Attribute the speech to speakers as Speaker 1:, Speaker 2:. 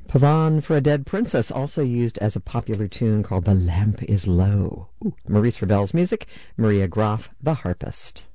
Speaker 1: Pavane for a Dead Princess, also used as a popular tune called The Lamp is Low. Maurice Ravel's music, Maria Graf, the harpist.